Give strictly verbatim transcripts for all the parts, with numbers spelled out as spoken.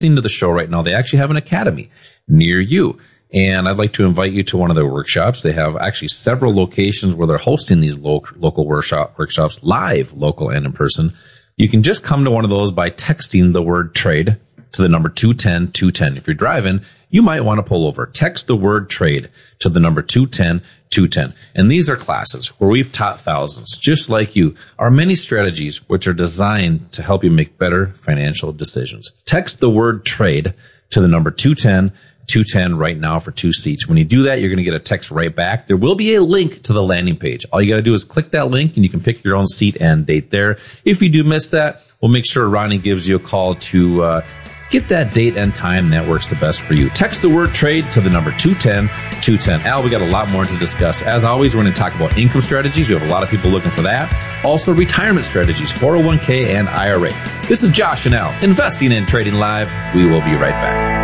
into the show right now, they actually have an academy near you. And I'd like to invite you to one of their workshops. They have actually several locations where they're hosting these lo- local workshop workshops, live, local, and in person. You can just come to one of those by texting the word trade to the number two ten two ten. If you're driving, you might want to pull over. Text the word trade to the number two ten two ten. And these are classes where we've taught thousands, just like you, our many strategies which are designed to help you make better financial decisions. Text the word trade to the number two ten two ten right now for two seats. When you do that, you're going to get a text right back. There will be a link to the landing page. All you got to do is click that link and you can pick your own seat and date there. If you do miss that, we'll make sure Ronnie gives you a call to uh, get that date and time that works the best for you. Text the word trade to the number two ten two ten. Al, we got a lot more to discuss. As always, we're going to talk about income strategies. We have a lot of people looking for that. Also, retirement strategies, four oh one k and I R A. This is Josh and Al, Investing and Trading Live. We will be right back.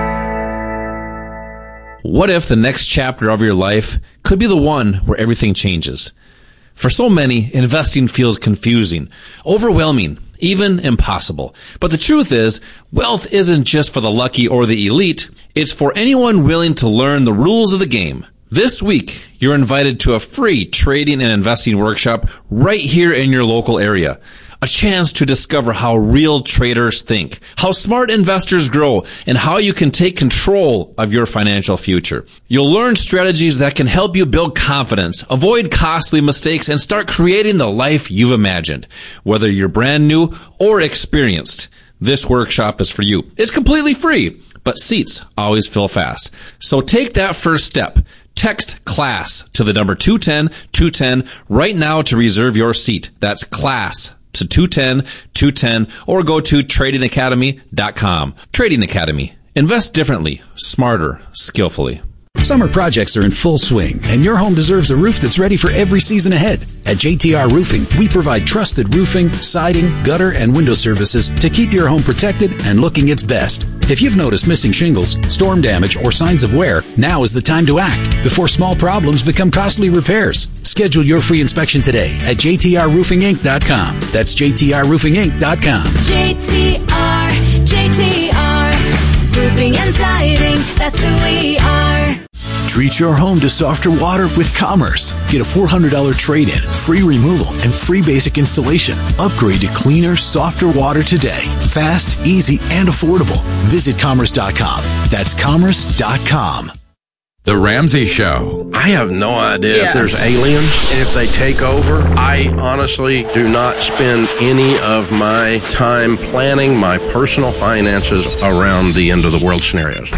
What if the next chapter of your life could be the one where everything changes? For so many, investing feels confusing, overwhelming, even impossible. But the truth is, wealth isn't just for the lucky or the elite. It's for anyone willing to learn the rules of the game. This week, you're invited to a free trading and investing workshop right here in your local area. A chance to discover how real traders think, how smart investors grow, and how you can take control of your financial future. You'll learn strategies that can help you build confidence, avoid costly mistakes, and start creating the life you've imagined. Whether you're brand new or experienced, this workshop is for you. It's completely free, but seats always fill fast. So take that first step. Text CLASS to the number two ten two ten right now to reserve your seat. That's CLASS to two ten two ten, or go to trading academy dot com. Trading Academy. Invest differently, smarter, skillfully. Summer projects are in full swing, and your home deserves a roof that's ready for every season ahead. At J T R Roofing, we provide trusted roofing, siding, gutter, and window services to keep your home protected and looking its best. If you've noticed missing shingles, storm damage, or signs of wear, now is the time to act before small problems become costly repairs. Schedule your free inspection today at J T R roofing inc dot com. That's J T R roofing inc dot com. J T R, J T R, roofing and siding, that's who we are. Treat your home to softer water with Commerce. Get a four hundred dollars trade-in, free removal, and free basic installation. Upgrade to cleaner, softer water today. Fast, easy, and affordable. Visit commerce dot com. That's commerce dot com. The Ramsey Show. I have no idea Yeah. if there's aliens and if they take over. I honestly do not spend any of my time planning my personal finances around the end of the world scenarios.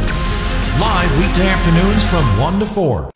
Live weekday afternoons from one to four.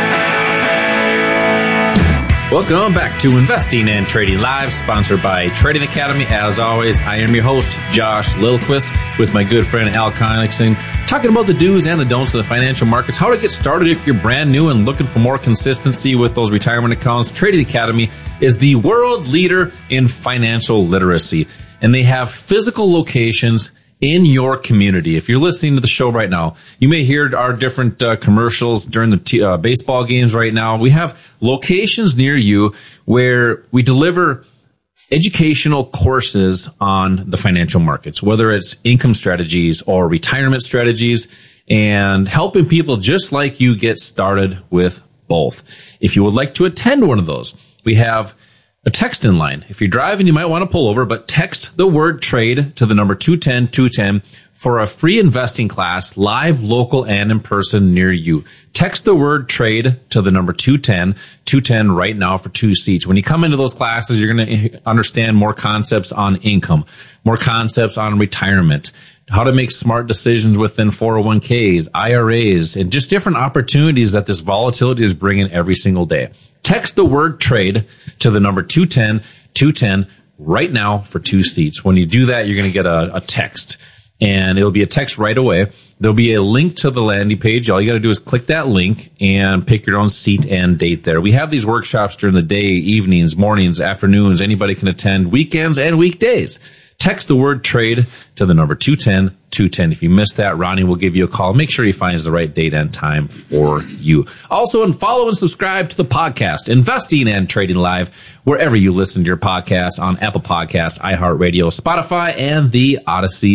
Welcome back to Investing and Trading Live, sponsored by Trading Academy. As always, I am your host, Josh Lilquist, with my good friend Al Connickson, talking about the do's and the don'ts of the financial markets, how to get started if you're brand new and looking for more consistency with those retirement accounts. Trading Academy is the world leader in financial literacy, and they have physical locations in your community. If you're listening to the show right now, you may hear our different uh, commercials during the t- uh, baseball games right now. We have locations near you where we deliver educational courses on the financial markets, whether it's income strategies or retirement strategies, and helping people just like you get started with both. If you would like to attend one of those, we have a text in line. If you're driving, you might want to pull over, but text the word trade to the number two ten two ten for a free investing class, live, local, and in person near you. Text the word trade to the number two ten two ten right now for two seats. When you come into those classes, you're going to understand more concepts on income, more concepts on retirement, how to make smart decisions within four oh one k's, I R As, and just different opportunities that this volatility is bringing every single day. Text the word trade to the number two ten two ten right now for two seats. When you do that, you're going to get a, a text, and it'll be a text right away. There'll be a link to the landing page. All you got to do is click that link and pick your own seat and date there. We have these workshops during the day, evenings, mornings, afternoons. Anybody can attend, weekends and weekdays. Text the word trade to the number two ten two ten. If you missed that, Ronnie will give you a call. Make sure he finds the right date and time for you. Also, and follow and subscribe to the podcast, Investing and Trading Live, wherever you listen to your podcast, on Apple Podcasts, iHeartRadio, Spotify, and the Odyssey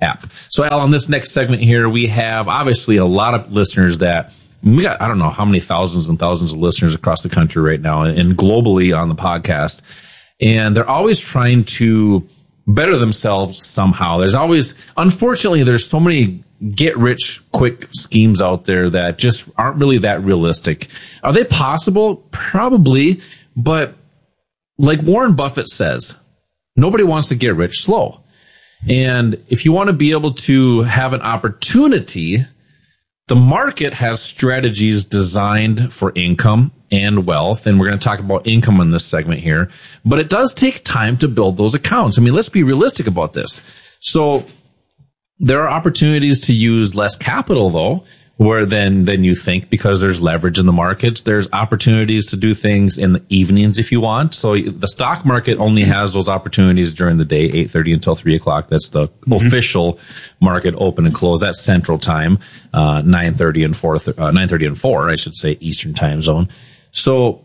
app. So, Al, on this next segment here, we have obviously a lot of listeners that we got, I don't know how many thousands and thousands of listeners across the country right now and globally on the podcast. And they're always trying to better themselves somehow. There's always, unfortunately, there's so many get rich quick schemes out there that just aren't really that realistic. Are they possible? Probably. But like Warren Buffett says, nobody wants to get rich slow. And if you want to be able to have an opportunity, the market has strategies designed for income and wealth, and we're going to talk about income in this segment here. But it does take time to build those accounts. I mean, let's be realistic about this. So there are opportunities to use less capital, though, where than than you think, because there's leverage in the markets. There's opportunities to do things in the evenings if you want. So the stock market only has those opportunities during the day, eight thirty until three o'clock. That's the mm-hmm. official market open and close. That's Central Time, uh, nine thirty and four, uh, nine thirty and four, I should say, Eastern Time Zone. So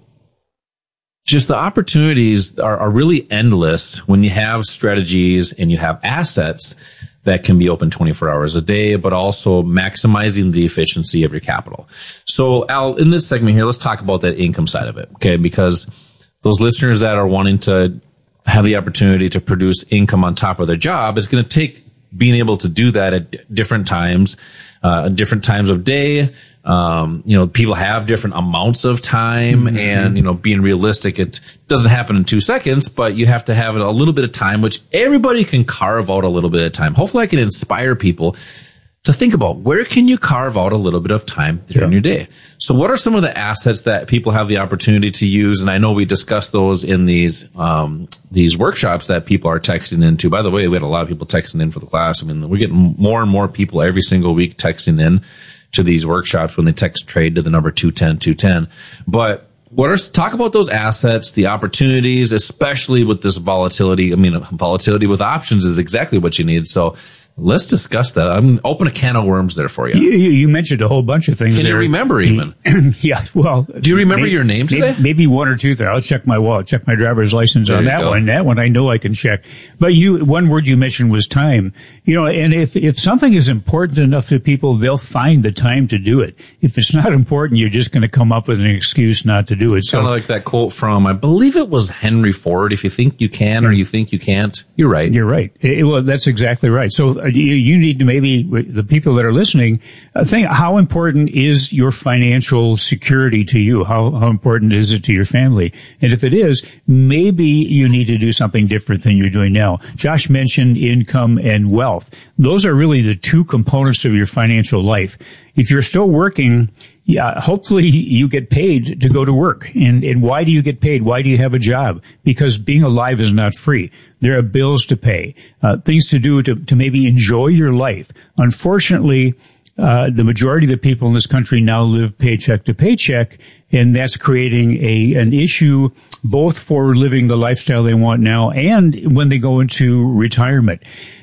just the opportunities are, are really endless when you have strategies and you have assets that can be open twenty-four hours a day, but also maximizing the efficiency of your capital. So, Al, in this segment here, let's talk about that income side of it, okay? Because those listeners that are wanting to have the opportunity to produce income on top of their job is going to take being able to do that at different times, uh, different times of day. Um, you know, people have different amounts of time mm-hmm. and, you know, being realistic, it doesn't happen in two seconds, but you have to have a little bit of time, which everybody can carve out a little bit of time. Hopefully I can inspire people to think about where can you carve out a little bit of time during yeah. your day. So what are some of the assets that people have the opportunity to use? And I know we discussed those in these, um, these workshops that people are texting into. By the way, we had a lot of people texting in for the class. I mean, we're getting more and more people every single week texting in to these workshops when they text trade to the number two ten two ten. But what are, talk about those assets, the opportunities, especially with this volatility. I mean, volatility with options is exactly what you need. So let's discuss that. I'm going to open a can of worms there for you. You, you mentioned a whole bunch of things Can there. you remember even? Yeah, well. Do you remember maybe, your name today? Maybe, maybe one or two there. I'll check my wallet, check my driver's license there on that go. one. That one I know I can check. But you, one word you mentioned was time. You know, and if, if something is important enough to people, they'll find the time to do it. If it's not important, you're just going to come up with an excuse not to do it. It's so, kind of like that quote from, I believe it was Henry Ford. If you think you can or you think you can't, you're right. You're right. It, well, that's exactly right. So uh, you, you need to maybe the people that are listening uh, think, how important is your financial security to you? How, how important is it to your family? And if it is, maybe you need to do something different than you're doing now. Josh mentioned income and wealth. Those are really the two components of your financial life. If you're still working, yeah, hopefully you get paid to go to work. And, and why do you get paid? Why do you have a job? Because being alive is not free. There are bills to pay, uh, things to do to, to maybe enjoy your life. Unfortunately, uh, the majority of the people in this country now live paycheck to paycheck, and that's creating a, an issue both for living the lifestyle they want now and when they go into retirement.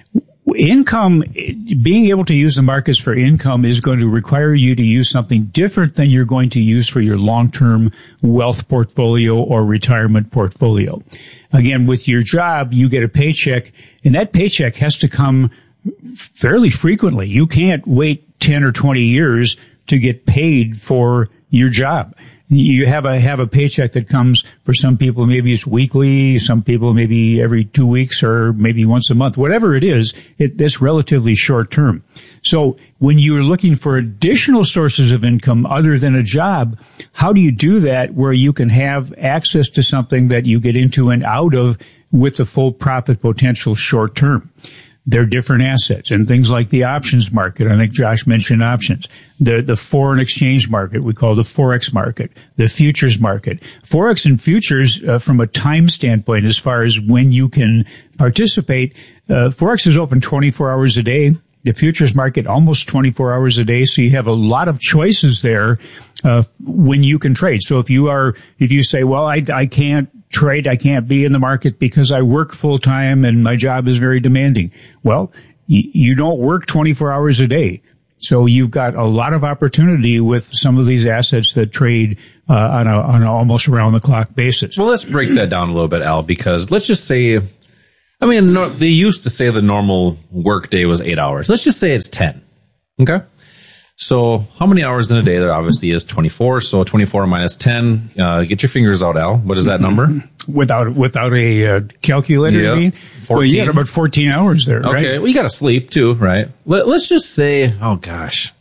Income, being able to use the markets for income is going to require you to use something different than you're going to use for your long-term wealth portfolio or retirement portfolio. Again, with your job, you get a paycheck, and that paycheck has to come fairly frequently. You can't wait ten or twenty years to get paid for your job. You have a, have a paycheck that comes for some people, maybe it's weekly, some people maybe every two weeks or maybe once a month. Whatever it is, it, it's relatively short term. So when you're looking for additional sources of income other than a job, how do you do that where you can have access to something that you get into and out of with the full profit potential short term? They're different assets, and things like the options market. I think Josh mentioned options. The, the foreign exchange market, we call the Forex market, the futures market. Forex and futures, uh, from a time standpoint, as far as when you can participate, uh, Forex is open twenty-four hours a day. The futures market almost twenty-four hours a day. So you have a lot of choices there, uh, when you can trade. So if you are, if you say, well, I, I can't trade, I can't be in the market because I work full time and my job is very demanding. Well, y- you don't work twenty-four hours a day. So you've got a lot of opportunity with some of these assets that trade, uh, on a, on an almost around the clock basis. Well, let's break that down a little bit, Al, because let's just say, I mean, no, they used to say the normal work day was eight hours. Let's just say it's ten. Okay. So how many hours in a day? There obviously is twenty-four. So twenty-four minus ten. Uh, get your fingers out, Al. What is that number? Without without a uh, calculator, Yep. you mean? Well, you got about fourteen hours there, right? Okay. Well, you got to sleep too, right? Let, let's just say, oh gosh.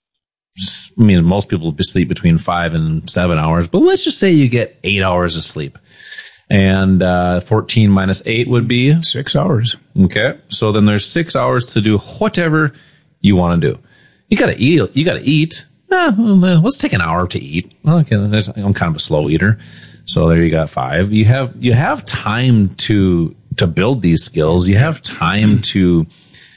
I mean, most people sleep between five and seven hours, but let's just say you get eight hours of sleep. And uh, fourteen minus eight would be? Six hours. Okay. So then there's six hours to do whatever you want to do. You gotta eat. You gotta eat. Eh, well, let's take an hour to eat. Okay, I'm kind of a slow eater. So there you got five. You have, you have time to, to build these skills. You have time to,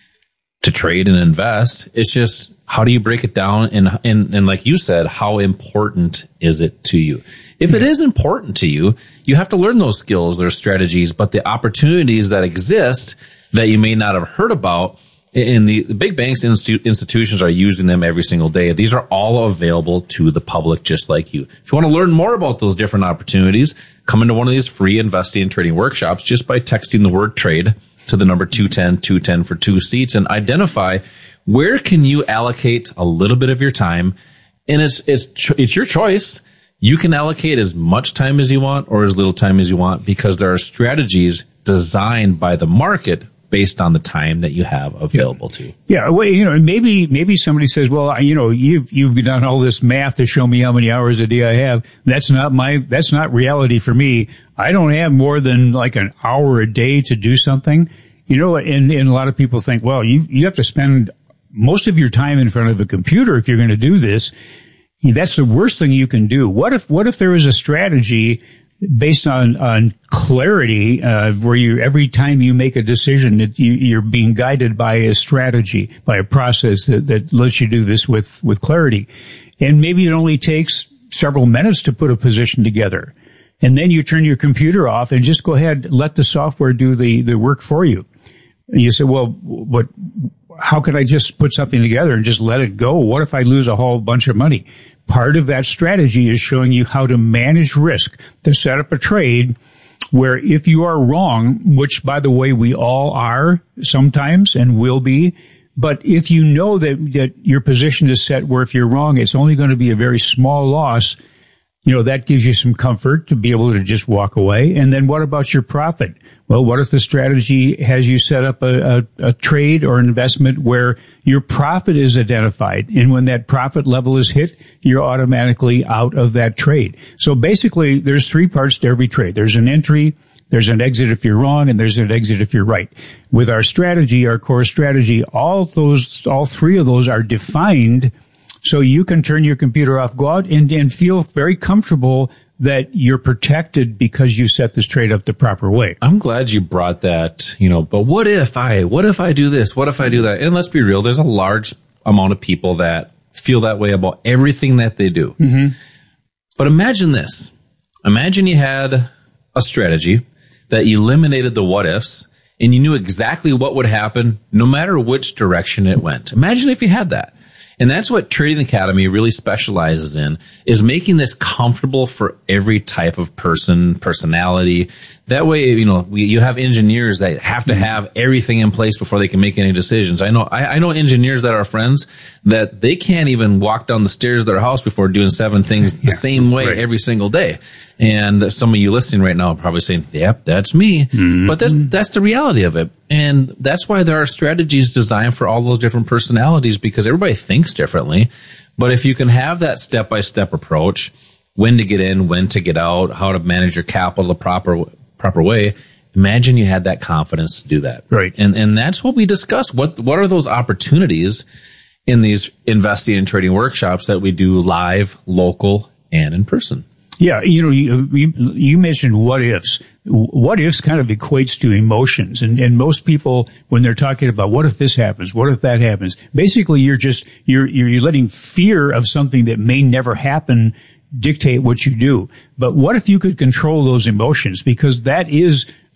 to trade and invest. It's just, how do you break it down? And, and, and like you said, how important is it to you? If it is important to you, you have to learn those skills, those strategies, but the opportunities that exist that you may not have heard about, and the, the big banks and institu- institutions are using them every single day. These are all available to the public just like you. If you want to learn more about those different opportunities, come into one of these free investing and trading workshops just by texting the word trade to the number two ten, two ten for two seats and identify where can you allocate a little bit of your time. And it's, it's, it's your choice. You can allocate as much time as you want or as little time as you want because there are strategies designed by the market based on the time that you have available yeah. to you. Yeah, well, you know, maybe maybe somebody says, "Well, you know, you've you've done all this math to show me how many hours a day I have." That's not my that's not reality for me. I don't have more than like an hour a day to do something. You know, and and a lot of people think, "Well, you you have to spend most of your time in front of a computer if you're going to do this." That's the worst thing you can do. What if what if there was a strategy based on, on clarity, uh, where you, every time you make a decision that you, you're being guided by a strategy, by a process that, that lets you do this with, with clarity. And maybe it only takes several minutes to put a position together. And then you turn your computer off and just go ahead, let the software do the, the work for you. And you say, well, what, how could I just put something together and just let it go? What if I lose a whole bunch of money? Part of that strategy is showing you how to manage risk, to set up a trade where if you are wrong, which by the way, we all are sometimes and will be, but if you know that, that your position is set where if you're wrong, it's only going to be a very small loss, you know, that gives you some comfort to be able to just walk away. And then what about your profit? Well, what if the strategy has you set up a, a, a trade or an investment where your profit is identified? And when that profit level is hit, you're automatically out of that trade. So basically, there's three parts to every trade. There's an entry, there's an exit if you're wrong, and there's an exit if you're right. With our strategy, our core strategy, all those, all three of those are defined so you can turn your computer off, go out and, and feel very comfortable that you're protected because you set this trade up the proper way. I'm glad you brought that, you know, but what if I, what if I do this? What if I do that? And let's be real, there's a large amount of people that feel that way about everything that they do. Mm-hmm. But imagine this. Imagine you had a strategy that eliminated the what ifs and you knew exactly what would happen no matter which direction it went. Imagine if you had that. And that's what Trading Academy really specializes in, is making this comfortable for every type of person, personality. That way, you know, we, you have engineers that have to have everything in place before they can make any decisions. I know, I, I know engineers that are friends that they can't even walk down the stairs of their house before doing seven things the yeah, same way right. every single day. And some of you listening right now are probably saying, yep, that's me. Mm-hmm. But that's, that's the reality of it. And that's why there are strategies designed for all those different personalities, because everybody thinks differently. But if you can have that step-by-step approach, when to get in, when to get out, how to manage your capital the proper proper way, imagine you had that confidence to do that. Right. And and that's what we discuss. What what are those opportunities in these investing and trading workshops that we do live, local, and in person? Yeah, you know, you, you, you mentioned what ifs. What ifs kind of equates to emotions. And, and most people, when they're talking about what if this happens, what if that happens, basically you're just, you're, you're letting fear of something that may never happen dictate what you do. But what if you could control those emotions? Because that is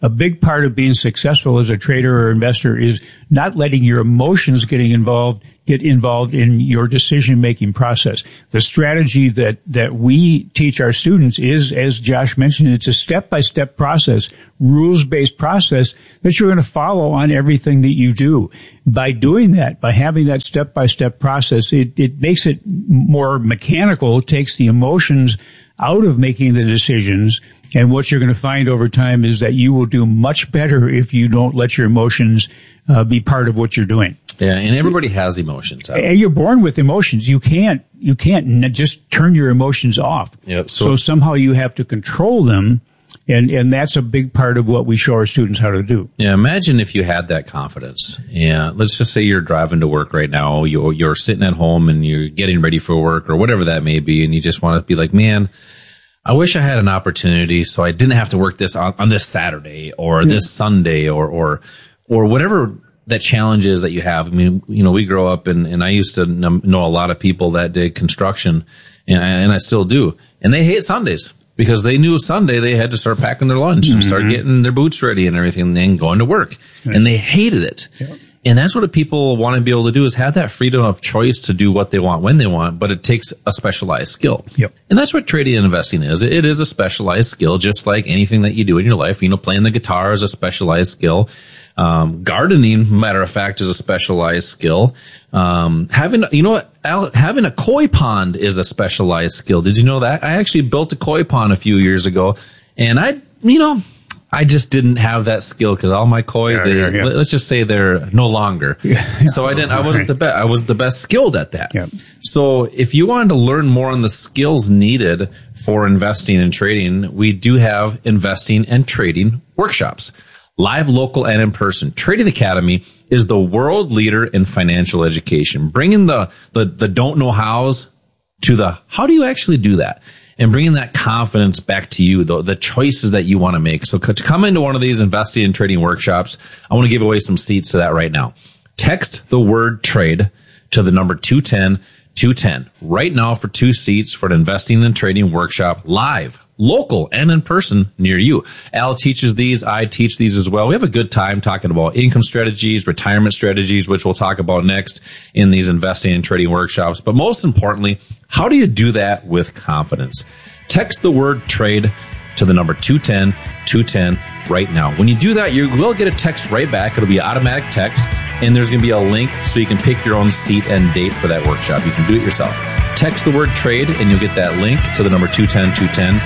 a big part of being successful as a trader or investor is not letting your emotions getting involved get involved in your decision-making process. The strategy that, that we teach our students is, as Josh mentioned, it's a step-by-step process, rules-based process that you're going to follow on everything that you do. By doing that, by having that step-by-step process, it, it makes it more mechanical, it takes the emotions out of making the decisions. And what you're going to find over time is that you will do much better if you don't let your emotions uh, be part of what you're doing. Yeah, and everybody has emotions. And you're born with emotions. You can't, you can't n- just turn your emotions off. Yep. So, so somehow you have to control them. And, and that's a big part of what we show our students how to do. Yeah, imagine if you had that confidence. Yeah, let's just say you're driving to work right now. You're, you're sitting at home and you're getting ready for work or whatever that may be. And you just want to be like, man, I wish I had an opportunity so I didn't have to work this on, on this Saturday or yeah. this Sunday or, or, or whatever that challenge is that you have. I mean, you know, we grow up and, and I used to know a lot of people that did construction and I, and I still do. And they hate Sundays because they knew Sunday they had to start packing their lunch mm-hmm. and start getting their boots ready and everything and then going to work. Right. And they hated it. Yeah. And that's what people want to be able to do is have that freedom of choice to do what they want when they want, but it takes a specialized skill. Yep. And that's what trading and investing is. It is a specialized skill, just like anything that you do in your life. You know, playing the guitar is a specialized skill. Um, gardening, matter of fact, is a specialized skill. Um, having, you know what, Al, having a koi pond is a specialized skill. Did you know that? I actually built a koi pond a few years ago and I, you know, I just didn't have that skill because all my koi, yeah, they, yeah, yeah. let's just say they're no longer. Yeah. So I didn't, I wasn't the best, I was the best skilled at that. Yeah. So if you wanted to learn more on the skills needed for investing and trading, we do have investing and trading workshops. Live, local, and in person. Trading Academy is the world leader in financial education, bringing the, the, the don't know hows to the how do you actually do that and bringing that confidence back to you, the, the choices that you want to make. So to come into one of these investing and trading workshops, I want to give away some seats to that right now. Text the word trade to the number two ten two ten right now for two seats for an investing and trading workshop live, local, and in person near you. Al teaches these. I teach these as well. We have a good time talking about income strategies, retirement strategies, which we'll talk about next in these investing and trading workshops. But most importantly, how do you do that with confidence? Text the word trade to the number two ten two ten right now. When you do that, you will get a text right back. It'll be automatic text, and there's going to be a link so you can pick your own seat and date for that workshop. You can do it yourself. Text the word trade, and you'll get that link to the number two ten two ten,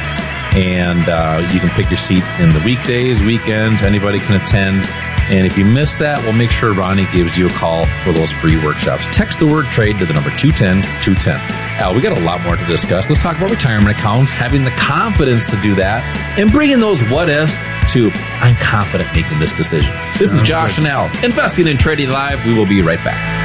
and uh, you can pick your seat in the weekdays, weekends. Anybody can attend. And if you miss that, we'll make sure Ronnie gives you a call for those free workshops. Text the word trade to the number two ten two ten. Al, we got a lot more to discuss. Let's talk about retirement accounts, having the confidence to do that, and bringing those what ifs to I'm confident making this decision. This is Josh and Al, Investing and Trading Live. We will be right back.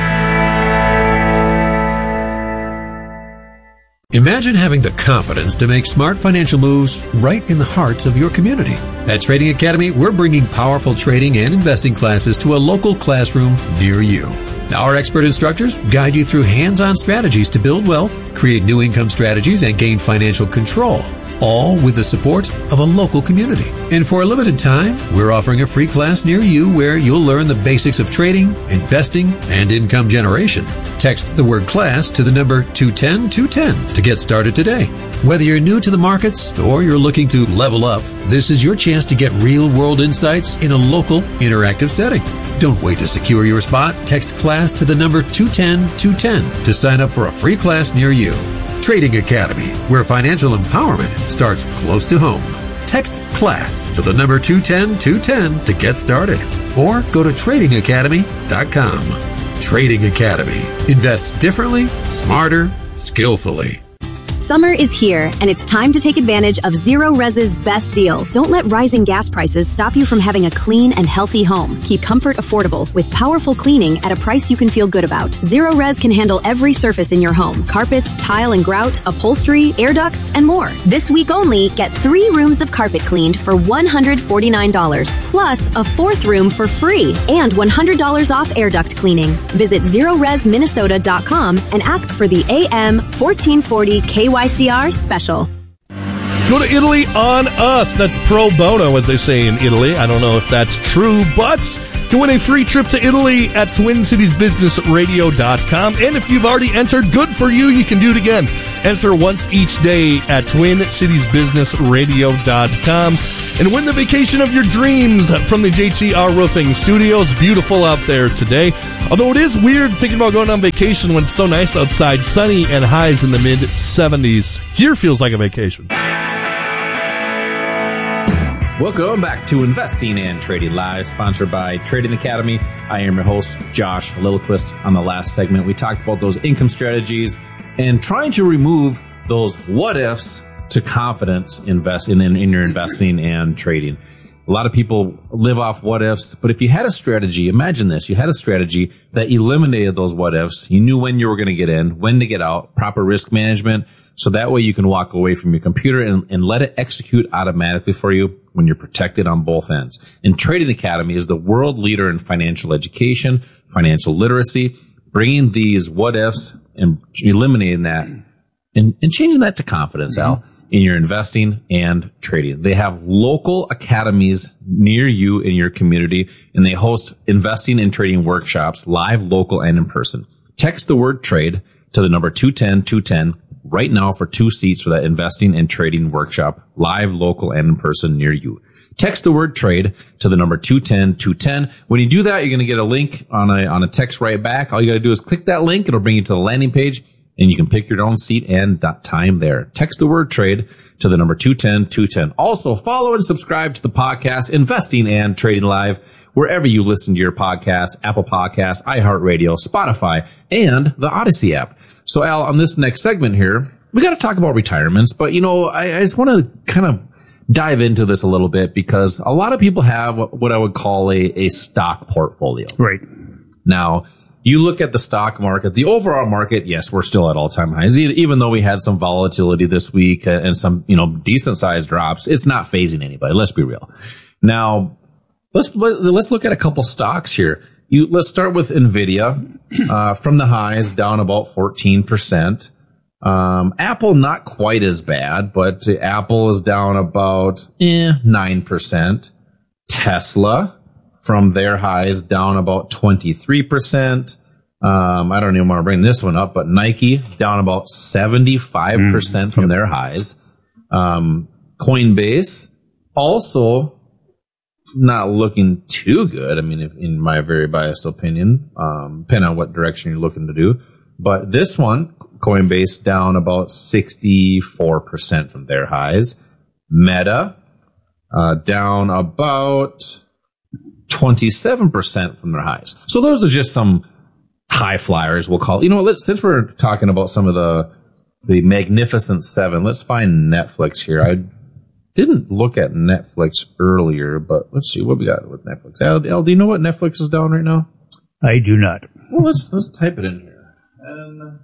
Imagine having the confidence to make smart financial moves right in the heart of your community. At Trading Academy, we're bringing powerful trading and investing classes to a local classroom near you. Our expert instructors guide you through hands-on strategies to build wealth, create new income strategies, and gain financial control, all with the support of a local community. And for a limited time, we're offering a free class near you where you'll learn the basics of trading, investing, and income generation. Text the word class to the number two ten two ten to get started today. Whether you're new to the markets or you're looking to level up, this is your chance to get real-world insights in a local, interactive setting. Don't wait to secure your spot. Text class to the number two ten two ten to sign up for a free class near you. Trading Academy, where financial empowerment starts close to home. Text class to the number two ten two ten to get started, or go to trading academy dot com. Trading Academy. Invest differently, smarter, skillfully. Summer is here, and it's time to take advantage of Zero Res's best deal. Don't let rising gas prices stop you from having a clean and healthy home. Keep comfort affordable with powerful cleaning at a price you can feel good about. Zero Res can handle every surface in your home. Carpets, tile and grout, upholstery, air ducts, and more. This week only, get three rooms of carpet cleaned for one hundred forty-nine dollars, plus a fourth room for free, and one hundred dollars off air duct cleaning. Visit zero res minnesota dot com and ask for the A M fourteen forty K Y C R special. Go to Italy on us. That's pro bono, as they say in Italy. I don't know if that's true, but you can win a free trip to Italy at twin cities business radio dot com. And if you've already entered, good for you. You can do it again. Enter once each day at twin cities business radio dot com and win the vacation of your dreams from the J T R Roofing Studios. Beautiful out there today. Although it is weird thinking about going on vacation when it's so nice outside, sunny and highs in the mid seventies. Here feels like a vacation. Welcome back to Investing and Trading Live, sponsored by Trading Academy. I am your host, Josh Lillquist. On the last segment, we talked about those income strategies and trying to remove those what-ifs to confidence invest in, in, in your investing and trading. A lot of people live off what-ifs, but if you had a strategy, imagine this, you had a strategy that eliminated those what-ifs. You knew when you were going to get in, when to get out, proper risk management, so that way you can walk away from your computer and, and let it execute automatically for you when you're protected on both ends. And Trading Academy is the world leader in financial education, financial literacy, bringing these what-ifs and eliminating that and, and changing that to confidence, mm-hmm. Al, in your investing and trading. They have local academies near you in your community, and they host investing and trading workshops, live, local, and in person. Text the word trade to the number two ten two ten right now for two seats for that investing and trading workshop, live, local, and in person near you. Text the word trade to the number two ten two ten. When you do that, you're going to get a link on a on a text right back. All you got to do is click that link. It'll bring you to the landing page, and you can pick your own seat and time there. Text the word trade to the number two ten two ten. Also, follow and subscribe to the podcast, Investing and Trading Live, wherever you listen to your podcast, Apple Podcasts, iHeartRadio, Spotify, and the Odyssey app. So, Al, on this next segment here, we got to talk about retirements, but, you know, I, I just want to kind of dive into this a little bit because a lot of people have what I would call a, a stock portfolio. Right. Now, you look at the stock market, the overall market, yes, we're still at all-time highs. Even though we had some volatility this week and some, you know, decent-sized drops, it's not phasing anybody. Let's be real. Now, let's let's look at a couple stocks here. You, let's start with NVIDIA, uh, from the highs down about fourteen percent. Um, Apple, not quite as bad, but Apple is down about eh, nine percent. Tesla, from their highs, down about twenty-three percent. Um, I don't even want to bring this one up, but Nike, down about seventy-five percent mm, from yep. their highs. Um, Coinbase, also not looking too good. I mean, if, in my very biased opinion, um, depending on what direction you're looking to do. But this one, Coinbase, down about sixty-four percent from their highs. Meta, uh, down about twenty-seven percent from their highs. So those are just some high flyers, we'll call it. You know, let's, since we're talking about some of the the Magnificent Seven, let's find Netflix here. I didn't look at Netflix earlier, but let's see what we got with Netflix. Al, Al, do you know what Netflix is down right now? I do not. Well, let's let's type it in here. And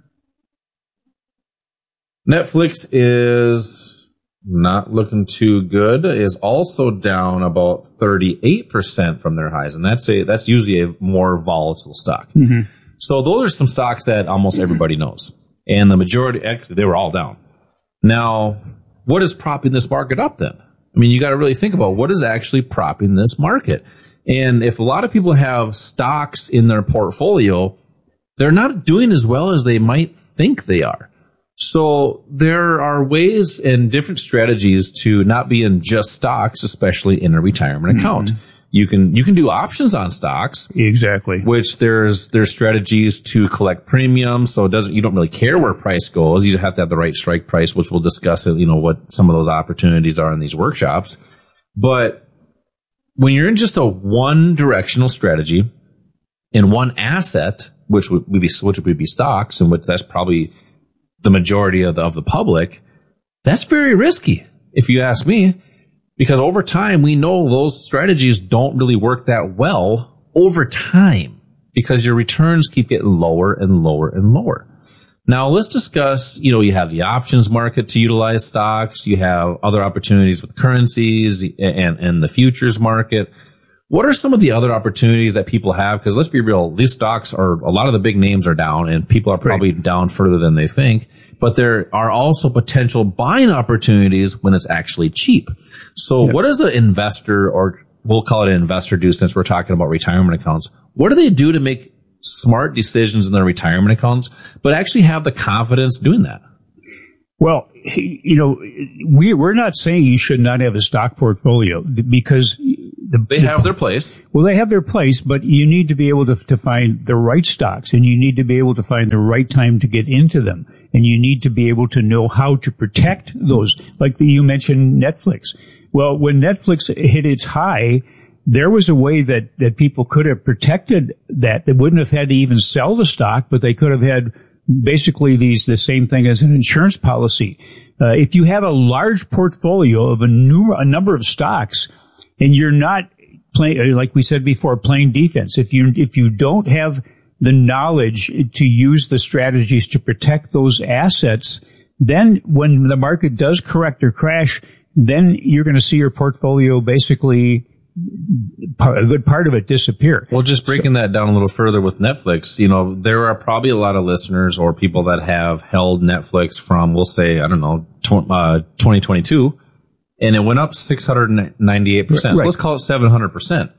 Netflix is not looking too good. Is also down about thirty-eight percent from their highs, and that's a that's usually a more volatile stock. Mm-hmm. So those are some stocks that almost everybody knows, and the majority, actually, they were all down. Now, what is propping this market up then? I mean, you got to really think about what is actually propping this market. And if a lot of people have stocks in their portfolio, they're not doing as well as they might think they are. So there are ways and different strategies to not be in just stocks, especially in a retirement mm-hmm. account. You can you can do options on stocks. Exactly. Which there's there's strategies to collect premiums, so it doesn't you don't really care where price goes. You just have to have the right strike price, which we'll discuss, you know, what some of those opportunities are in these workshops. But when you're in just a one directional strategy in one asset, which would be which would be stocks, and which that's probably the majority of the, of the public, that's very risky, if you ask me. Because over time, we know those strategies don't really work that well over time because your returns keep getting lower and lower and lower. Now, let's discuss, you know, you have the options market to utilize stocks. You have other opportunities with currencies and, and the futures market. What are some of the other opportunities that people have? Because let's be real, these stocks are, a lot of the big names are down, and people are probably right. down further than they think. But there are also potential buying opportunities when it's actually cheap. So yeah. what does an investor, or we'll call it an investor, do, since we're talking about retirement accounts? What do they do to make smart decisions in their retirement accounts, but actually have the confidence doing that? Well, you know, we, we're not saying you should not have a stock portfolio, because the, they have the, their place. Well, they have their place, but you need to be able to, to find the right stocks, and you need to be able to find the right time to get into them. And you need to be able to know how to protect those. Like the, you mentioned Netflix. Well, when Netflix hit its high, there was a way that, that people could have protected that. They wouldn't have had to even sell the stock, but they could have had basically these, the same thing as an insurance policy. Uh, if you have a large portfolio of a new, a number of stocks, and you're not playing, like we said before, playing defense, if you, if you don't have the knowledge to use the strategies to protect those assets, then when the market does correct or crash, then you're going to see your portfolio basically, a good part of it, disappear. Well, just breaking so, that down a little further with Netflix, you know, there are probably a lot of listeners or people that have held Netflix from, we'll say, I don't know, twenty twenty-two, and it went up six hundred ninety-eight percent. Right. So let's call it seven hundred percent.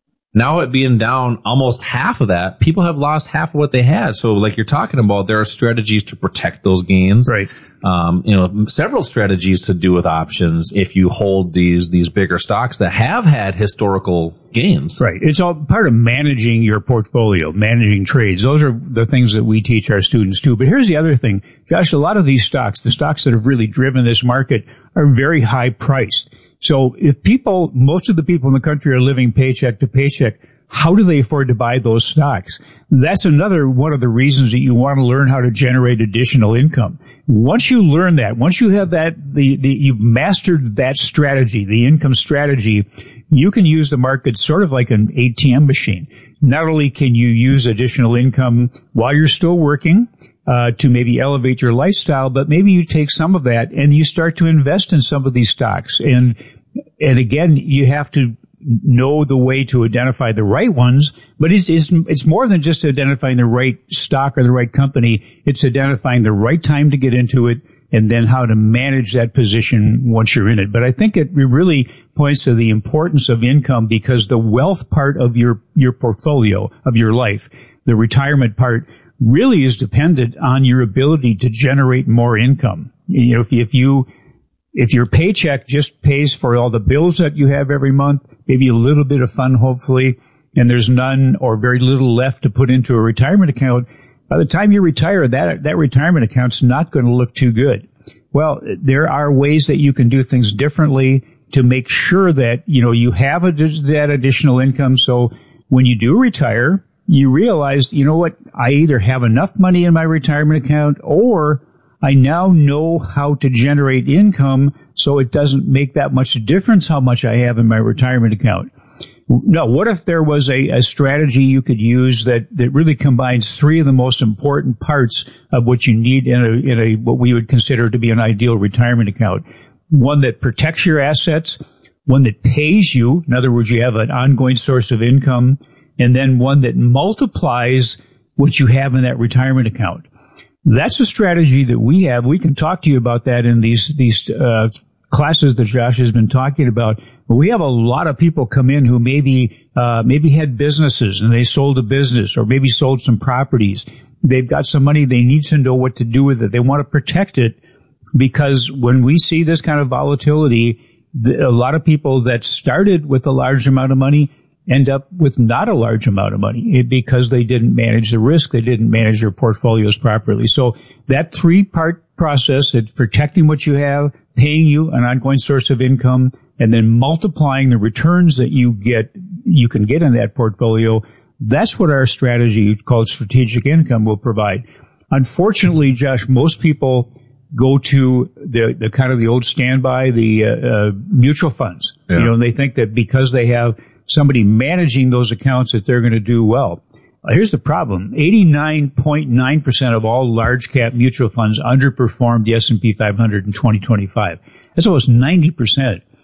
Now it being down almost half of that, people have lost half of what they had. So like you're talking about, there are strategies to protect those gains. Right. Um, you know, several strategies to do with options if you hold these, these bigger stocks that have had historical gains. Right. It's all part of managing your portfolio, managing trades. Those are the things that we teach our students too. But here's the other thing, Josh, a lot of these stocks, the stocks that have really driven this market, are very high priced. So if people, most of the people in the country are living paycheck to paycheck, how do they afford to buy those stocks? That's another one of the reasons that you want to learn how to generate additional income. Once you learn that, once you have that, the, the, you've mastered that strategy, the income strategy, you can use the market sort of like an A T M machine. Not only can you use additional income while you're still working, Uh, to maybe elevate your lifestyle, but maybe you take some of that and you start to invest in some of these stocks. And, and again, you have to know the way to identify the right ones, but it's, it's, it's more than just identifying the right stock or the right company. It's identifying the right time to get into it and then how to manage that position once you're in it. But I think it really points to the importance of income, because the wealth part of your, your portfolio, of your life, the retirement part, really is dependent on your ability to generate more income. You know, if, if you, if your paycheck just pays for all the bills that you have every month, maybe a little bit of fun, hopefully, and there's none or very little left to put into a retirement account, by the time you retire, that, that retirement account's not going to look too good. Well, there are ways that you can do things differently to make sure that, you know, you have a, that additional income. So when you do retire, you realize, you know what, I either have enough money in my retirement account, or I now know how to generate income so it doesn't make that much difference how much I have in my retirement account. Now, what if there was a, a strategy you could use that, that really combines three of the most important parts of what you need in a, in a, what we would consider to be an ideal retirement account? One that protects your assets, one that pays you, in other words, you have an ongoing source of income, and then one that multiplies what you have in that retirement account. That's a strategy that we have. We can talk to you about that in these, these, uh, classes that Josh has been talking about. But we have a lot of people come in who maybe, uh, maybe had businesses and they sold a business, or maybe sold some properties. They've got some money. They need to know what to do with it. They want to protect it, because when we see this kind of volatility, the, a lot of people that started with a large amount of money end up with not a large amount of money because they didn't manage the risk. They didn't manage their portfolios properly. So that three-part process, it's protecting what you have, paying you an ongoing source of income, and then multiplying the returns that you get, you can get in that portfolio. That's what our strategy called strategic income will provide. Unfortunately, Josh, most people go to the, the kind of the old standby, the uh, uh, mutual funds. Yeah. You know, and they think that because they have somebody managing those accounts that they're going to do well. Here's the problem. eighty-nine point nine percent of all large cap mutual funds underperformed the S and P five hundred in twenty twenty-five. That's almost ninety percent.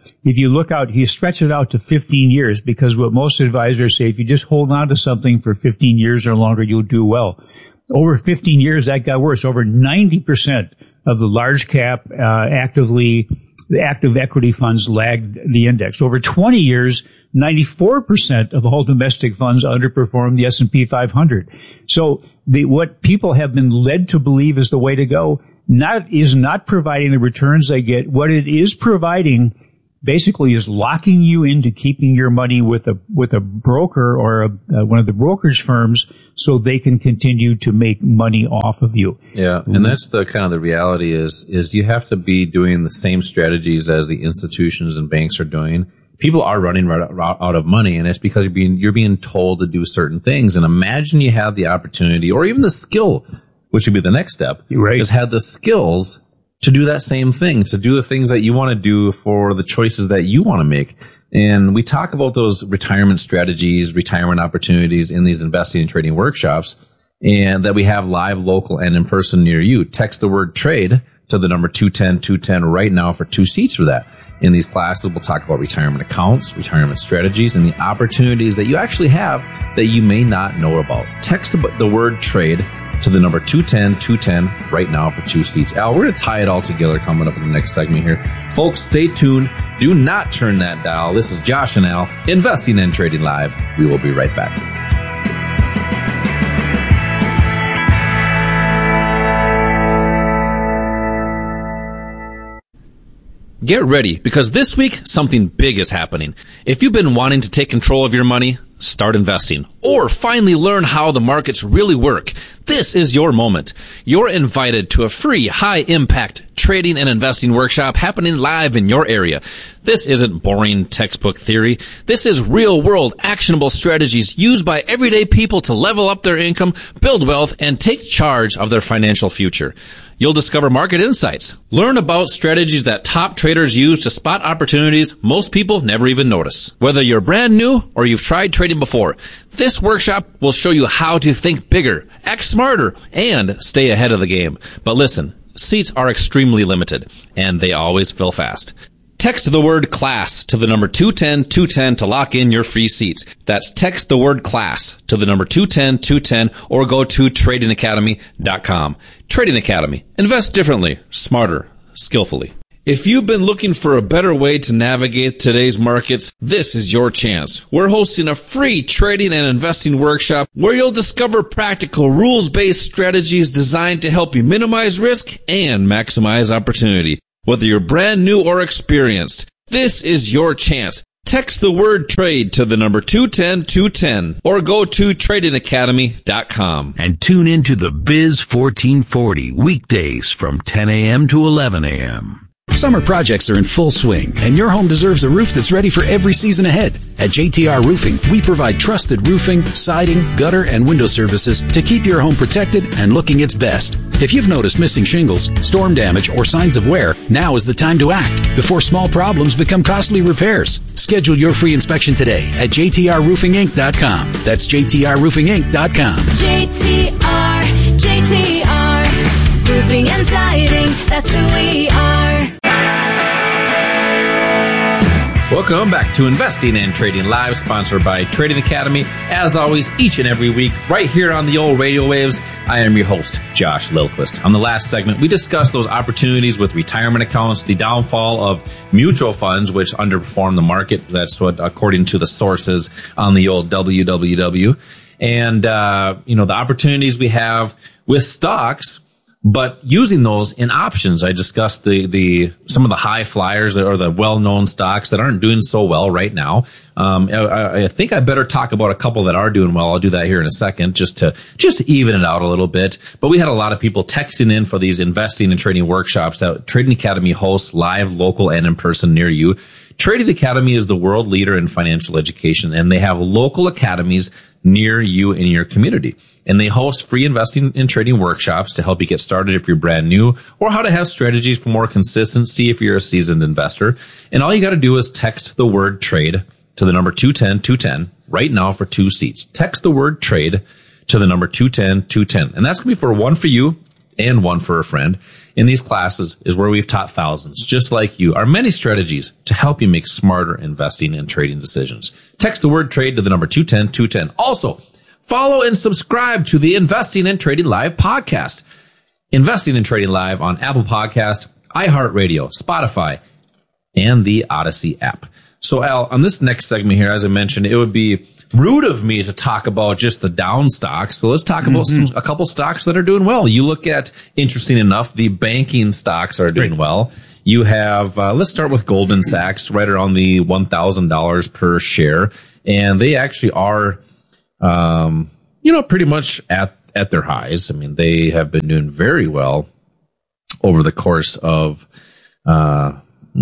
if you look out, you stretch it out to fifteen years, because what most advisors say, if you just hold on to something for fifteen years or longer, you'll do well. Over fifteen years, that got worse. Over ninety percent of the large cap, uh, actively, the active equity funds lagged the index. Over twenty years, ninety-four percent of all domestic funds underperformed the S and P five hundred. So the, what people have been led to believe is the way to go, not, is not providing the returns they get. What it is providing basically is locking you into keeping your money with a, with a broker or a, uh, one of the brokerage firms, so they can continue to make money off of you. Yeah. Mm-hmm. And that's the kind of the reality is, is you have to be doing the same strategies as the institutions and banks are doing. People are running right out of money, and it's because you're being, you're being told to do certain things. And imagine you have the opportunity or even the skill, which would be the next step, right, is have the skills to do that same thing, to do the things that you want to do for the choices that you want to make. And we talk about those retirement strategies, retirement opportunities in these investing and trading workshops, and that we have live, local, and in person near you. Text the word trade to the number two ten two ten right now for two seats for that. In these classes, we'll talk about retirement accounts, retirement strategies, and the opportunities that you actually have that you may not know about. Text the word trade to the number two ten two ten right now for two seats. Al, we're going to tie it all together coming up in the next segment here. Folks, stay tuned. Do not turn that dial. This is Josh and Al, Investing and Trading Live. We will be right back. Get ready, because this week, something big is happening. If you've been wanting to take control of your money, start investing, or finally learn how the markets really work, this is your moment. You're invited to a free, high-impact trading and investing workshop happening live in your area. This isn't boring textbook theory. This is real-world, actionable strategies used by everyday people to level up their income, build wealth, and take charge of their financial future. You'll discover market insights. Learn about strategies that top traders use to spot opportunities most people never even notice. Whether you're brand new or you've tried trading before, this workshop will show you how to think bigger, act smarter, and stay ahead of the game. But listen, seats are extremely limited, and they always fill fast. Text the word class to the number two ten two ten to lock in your free seats. That's text the word class to the number two ten two ten or go to trading academy dot com. Trading Academy. Invest differently, smarter, skillfully. If you've been looking for a better way to navigate today's markets, this is your chance. We're hosting a free trading and investing workshop where you'll discover practical rules-based strategies designed to help you minimize risk and maximize opportunity. Whether you're brand new or experienced, this is your chance. Text the word trade to the number two ten two ten or go to trading academy dot com. And tune into the Biz fourteen forty weekdays from ten a.m. to eleven a.m. Summer projects are in full swing, and your home deserves a roof that's ready for every season ahead. At J T R Roofing, we provide trusted roofing, siding, gutter, and window services to keep your home protected and looking its best. If you've noticed missing shingles, storm damage, or signs of wear, now is the time to act before small problems become costly repairs. Schedule your free inspection today at j t r roofing inc dot com. That's j t r roofing inc dot com. J T R, J T R, Roofing and Siding, that's who we are. Welcome back to Investing and Trading Live, sponsored by Trading Academy. As always, each and every week, right here on the old radio waves, I am your host, Josh Lilquist. On the last segment, we discussed those opportunities with retirement accounts, the downfall of mutual funds, which underperform the market. That's what, according to the sources on the old W W W. And, uh, you know, the opportunities we have with stocks, but using those in options. I discussed the, the, some of the high flyers or the well-known stocks that aren't doing so well right now. Um, I, I think I better talk about a couple that are doing well. I'll do that here in a second, just to, just to even it out a little bit. But we had a lot of people texting in for these investing and trading workshops that Trading Academy hosts live, local, and in person near you. Trading Academy is the world leader in financial education, and they have local academies near you in your community. And they host free investing and trading workshops to help you get started if you're brand new, or how to have strategies for more consistency if you're a seasoned investor. And all you got to do is text the word trade to the number two ten two ten right now for two seats. Text the word trade to the number two ten two ten. And that's going to be for one for you and One for a Friend. In these classes is where we've taught thousands, just like you, our many strategies to help you make smarter investing and trading decisions. Text the word trade to the number two ten two ten. Also, follow and subscribe to the Investing and Trading Live podcast. Investing and Trading Live on Apple Podcast, iHeartRadio, Spotify, and the Odyssey app. So, Al, on this next segment here, as I mentioned, it would be rude of me to talk about just the down stocks. So let's talk about mm-hmm. some, a couple stocks that are doing well. You look at, interesting enough, the banking stocks are doing right. well. You have, uh, let's start with Goldman Sachs, right around the one thousand dollars per share. And they actually are, um, you know, pretty much at, at their highs. I mean, they have been doing very well over the course of, uh,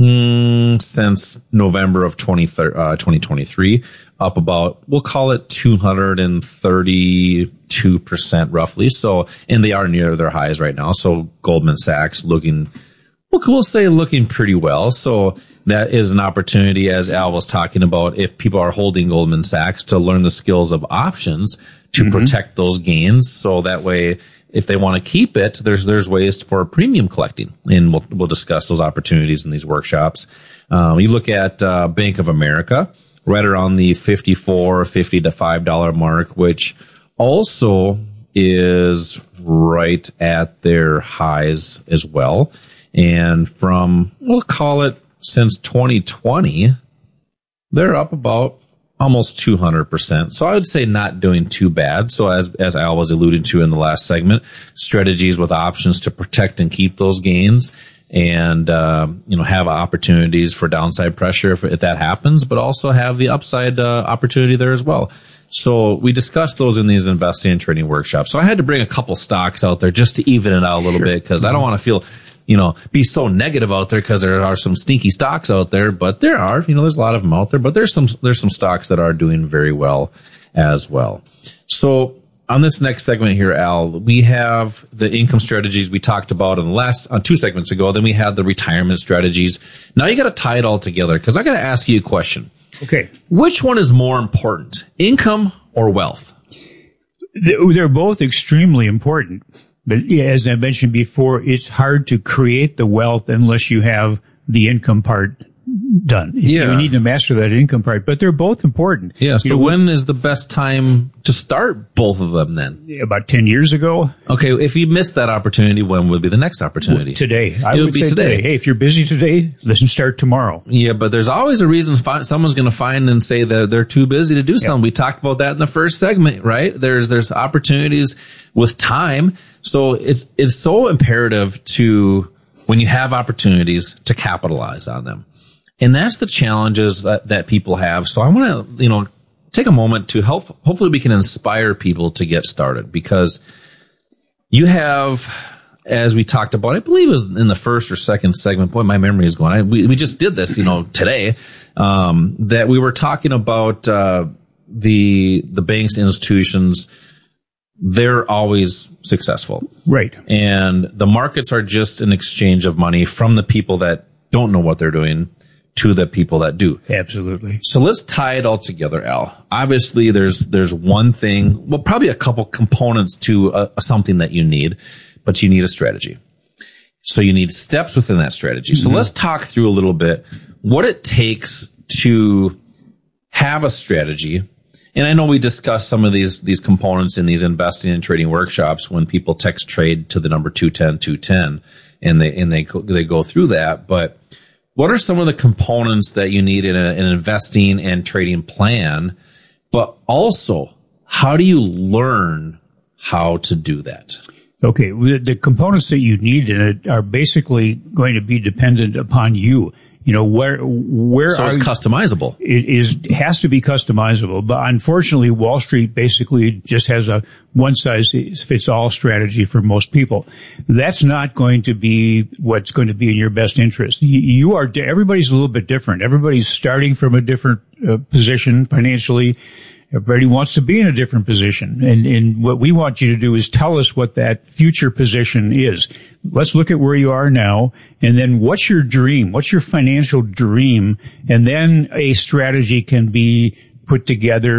Mm, since November of twenty twenty-three, up about, we'll call it two hundred thirty-two percent roughly. So, and they are near their highs right now. So Goldman Sachs looking, we'll, we'll say looking pretty well. So that is an opportunity, as Al was talking about, if people are holding Goldman Sachs, to learn the skills of options to mm-hmm. protect those gains. So that way, if they want to keep it, there's there's ways for premium collecting, and we'll we'll discuss those opportunities in these workshops. Um, you look at uh, Bank of America, right around the fifty-four, fifty to five dollar mark, which also is right at their highs as well. And from, we'll call it, since twenty twenty, they're up about almost two hundred percent. So I would say not doing too bad. So as, as Al was alluding to in the last segment, strategies with options to protect and keep those gains, and, uh, you know, have opportunities for downside pressure if, if that happens, but also have the upside, uh, opportunity there as well. So we discussed those in these investing and trading workshops. So I had to bring a couple stocks out there just to even it out a little sure. bit, because mm-hmm. I don't want to feel, you know, be so negative out there, because there are some stinky stocks out there, but there are, you know, there's a lot of them out there, but there's some, there's some stocks that are doing very well as well. So on this next segment here, Al, we have the income strategies we talked about in the last, on two segments ago. Then we had the retirement strategies. Now you got to tie it all together, because I got to ask you a question. Okay. Which one is more important, income or wealth? They're both extremely important. But as I mentioned before, it's hard to create the wealth unless you have the income part done. Yeah. You need to master that income part, but they're both important. Yeah. So you know, when is the best time to start both of them then? About ten years ago. Okay. If you missed that opportunity, when would be the next opportunity? Today. I it would say today. today. Hey, if you're busy today, let's start tomorrow. Yeah, but there's always a reason someone's going to find and say that they're too busy to do something. Yep. We talked about that in the first segment, right? There's, there's opportunities with time. So it's, it's so imperative to, when you have opportunities, to capitalize on them. And that's the challenges that, that people have. So I want to, you know, take a moment to help, hopefully we can inspire people to get started, because you have, as we talked about, I believe it was in the first or second segment, boy, my memory is going, I, we, we just did this, you know, today, um, that we were talking about, uh, the, the banks, institutions, they're always successful. Right. And the markets are just an exchange of money from the people that don't know what they're doing to the people that do. Absolutely. So let's tie it all together, Al. Obviously, there's there's one thing, well, probably a couple components to uh, something that you need, but you need a strategy. So you need steps within that strategy. Mm-hmm. So let's talk through a little bit what it takes to have a strategy. And I know we discussed some of these these components in these investing and trading workshops when people text trade to the number two ten two ten, and they and they go, they go through that. But what are some of the components that you need in a, an investing and trading plan? But also, how do you learn how to do that? Okay, the, the components that you need in it are basically going to be dependent upon you. You know, where, where so it's are, customizable. It is, has to be customizable. But unfortunately, Wall Street basically just has a one size fits all strategy for most people. That's not going to be what's going to be in your best interest. You, you are, everybody's a little bit different. Everybody's starting from a different uh, position financially. Everybody wants to be in a different position. And, and what we want you to do is tell us what that future position is. Let's look at where you are now, and then what's your dream? What's your financial dream? And then a strategy can be put together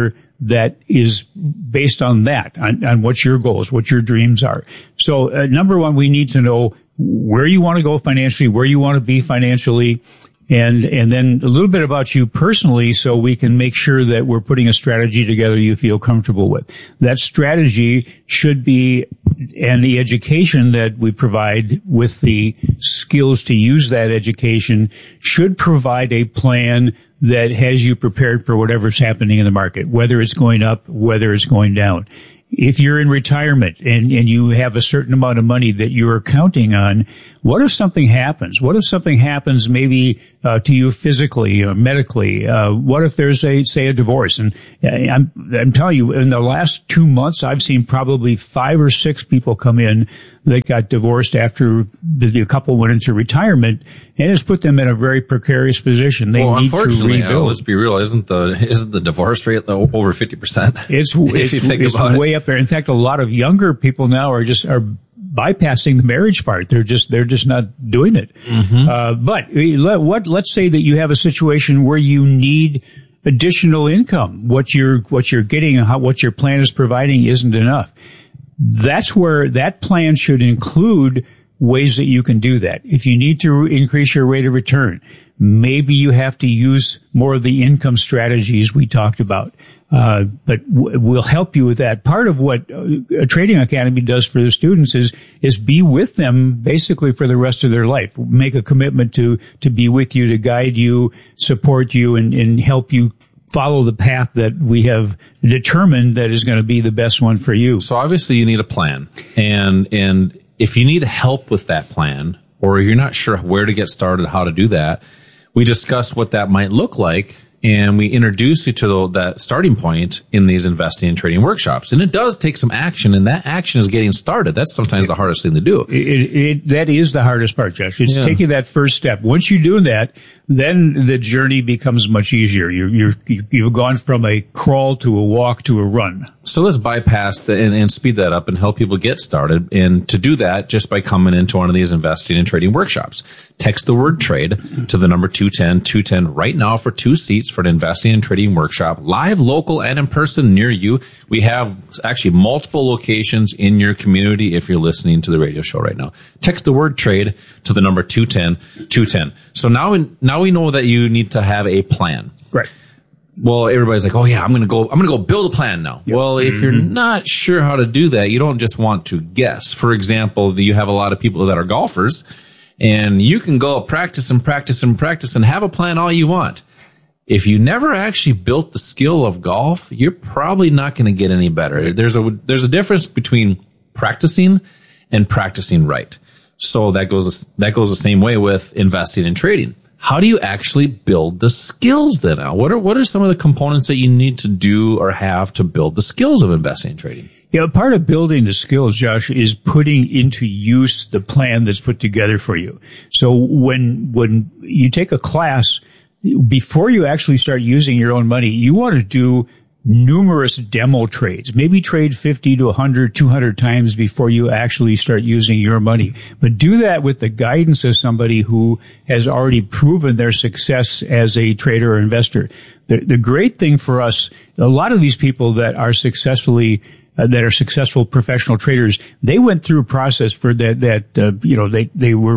that is based on that, on, on what your goals, what your dreams are. So, uh, number one, we need to know where you want to go financially, where you want to be financially, and and then a little bit about you personally, so we can make sure that we're putting a strategy together you feel comfortable with. That strategy should be, and the education that we provide with the skills to use that education should provide a plan that has you prepared for whatever's happening in the market, whether it's going up, whether it's going down. If you're in retirement and, and you have a certain amount of money that you're counting on, what if something happens? What if something happens maybe uh, to you physically or medically? Uh, what if there's a, say, a divorce? And I'm, I'm telling you, in the last two months, I've seen probably five or six people come in that got divorced after the, the couple went into retirement, and it's put them in a very precarious position. They well, need to unfortunately, rebuild. Uh, let's be real, isn't the isn't the divorce rate over fifty percent? It's it's, it's way it. up there. In fact, a lot of younger people now are just are bypassing the marriage part. They're just they're just not doing it. Mm-hmm. Uh, but let, what let's say that you have a situation where you need additional income. What you're what you're getting, how, what your plan is providing isn't enough. That's where that plan should include ways that you can do that. If you need to increase your rate of return, maybe you have to use more of the income strategies we talked about. Uh, but w- we'll help you with that. Part of what a Trading Academy does for the students is, is be with them basically for the rest of their life. Make a commitment to, to be with you, to guide you, support you, and, and help you follow the path that we have determined that is going to be the best one for you. So obviously you need a plan. And, and if you need help with that plan, or you're not sure where to get started, how to do that, we discuss what that might look like. And we introduce you to the, that starting point in these investing and trading workshops. And it does take some action, and that action is getting started. That's sometimes the hardest thing to do. It, it, that is the hardest part, Josh. It's yeah. taking that first step. Once you do that, then the journey becomes much easier. You're, you're, you've gone from a crawl to a walk to a run. So let's bypass the, and, and speed that up and help people get started. And to do that, just by coming into one of these investing and trading workshops. Text the word trade to the number two ten two ten right now for two seats for an investing and trading workshop, live, local, and in person near you. We have actually multiple locations in your community if you're listening to the radio show right now. Text the word trade to the number two ten two ten. So now, in, now we know that you need to have a plan. Right. Well, everybody's like, oh yeah, I'm going to go, I'm going to go build a plan now. Yep. Well, if mm-hmm. you're not sure how to do that, you don't just want to guess. For example, you have a lot of people that are golfers, and you can go practice and practice and practice and have a plan all you want. If you never actually built the skill of golf, you're probably not going to get any better. There's a, there's a difference between practicing and practicing right. So that goes, that goes the same way with investing and trading. How do you actually build the skills then? Now, what are, what are some of the components that you need to do or have to build the skills of investing and trading? Yeah, part of building the skills, Josh, is putting into use the plan that's put together for you. So when, when you take a class, before you actually start using your own money, you want to do numerous demo trades. Maybe trade fifty to one hundred, two hundred times before you actually start using your money. But do that with the guidance of somebody who has already proven their success as a trader or investor. The, the great thing for us, a lot of these people that are successfully Uh, that are successful professional traders, they went through a process for that, that, uh, you know, they, they were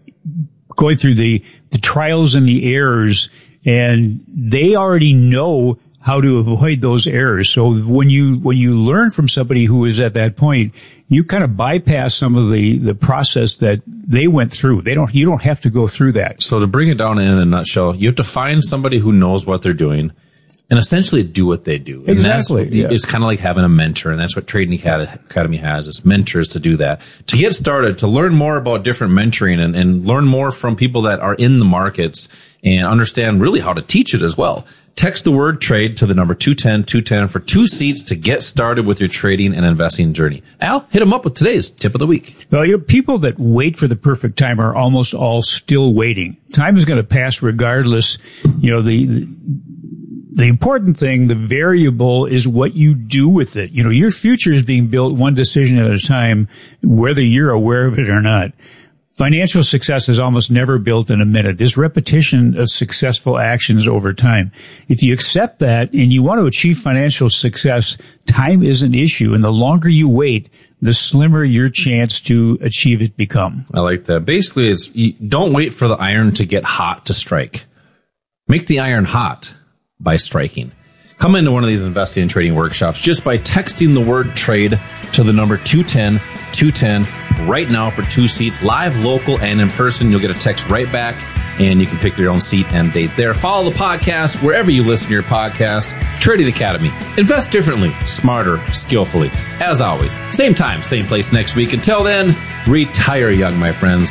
going through the, the trials and the errors, and they already know how to avoid those errors. So when you, when you learn from somebody who is at that point, you kind of bypass some of the, the process that they went through. They don't, you don't have to go through that. So to bring it down in a nutshell, you have to find somebody who knows what they're doing and essentially do what they do. And exactly. That's, yeah. It's kind of like having a mentor, and that's what Trading Academy has, is mentors to do that. To get started, to learn more about different mentoring and, and learn more from people that are in the markets and understand really how to teach it as well. Text the word trade to the number two ten two ten for two seats to get started with your trading and investing journey. Al, hit them up with today's tip of the week. Well, you know, people that wait for the perfect time are almost all still waiting. Time is going to pass regardless. You know, the, the The important thing, the variable, is what you do with it. You know, your future is being built one decision at a time, whether you're aware of it or not. Financial success is almost never built in a minute. It's repetition of successful actions over time. If you accept that and you want to achieve financial success, time is an issue. And the longer you wait, the slimmer your chance to achieve it become. I like that. Basically, it's you don't wait for the iron to get hot to strike. Make the iron hot by striking. Come into one of these investing and trading workshops just by texting the word trade to the number two ten two ten right now for two seats, live, local, and in person. You'll get a text right back, and you can pick your own seat and date there. Follow the podcast wherever you listen to your podcast. Trading Academy. Invest differently, smarter, skillfully. As always, same time, same place next week. Until then, retire young, my friends.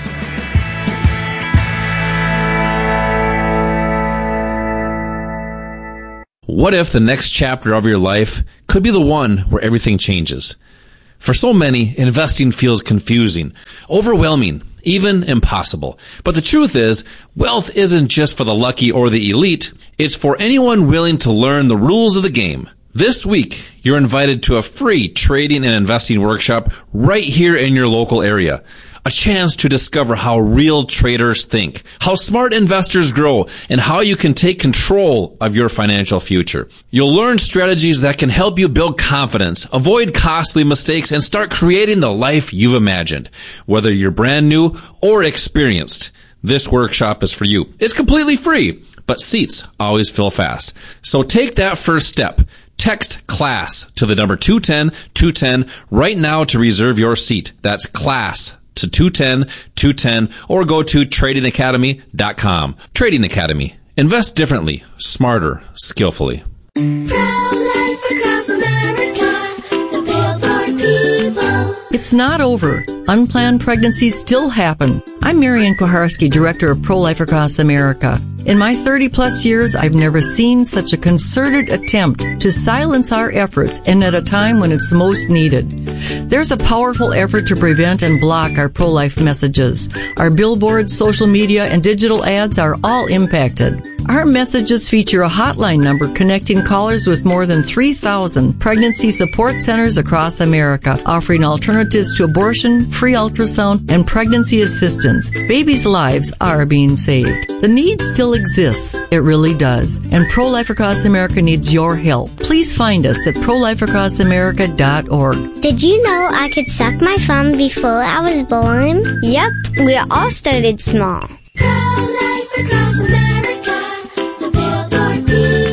What if the next chapter of your life could be the one where everything changes? For so many, investing feels confusing, overwhelming, even impossible. But the truth is, wealth isn't just for the lucky or the elite. It's for anyone willing to learn the rules of the game. This week, you're invited to a free trading and investing workshop right here in your local area. A chance to discover how real traders think, how smart investors grow, and how you can take control of your financial future. You'll learn strategies that can help you build confidence, avoid costly mistakes, and start creating the life you've imagined. Whether you're brand new or experienced, this workshop is for you. It's completely free, but seats always fill fast. So take that first step. Text CLASS to the number two ten two ten right now to reserve your seat. That's CLASS to two ten two ten, or go to trading academy dot com. Trading Academy. Invest differently, smarter, skillfully. It's not over. Unplanned pregnancies still happen. I'm Marianne Kuharski, Director of Pro-Life Across America. In my thirty plus years, I've never seen such a concerted attempt to silence our efforts, and at a time when it's most needed. There's a powerful effort to prevent and block our pro-life messages. Our billboards, social media, and digital ads are all impacted. Our messages feature a hotline number connecting callers with more than three thousand pregnancy support centers across America, offering alternatives to abortion, free ultrasound, and pregnancy assistance. Babies' lives are being saved. The need still exists. It really does. And Pro-Life Across America needs your help. Please find us at pro life across america dot org. Did you know I could suck my thumb before I was born? Yep, we all started small. Pro-Life Across America, the Billboard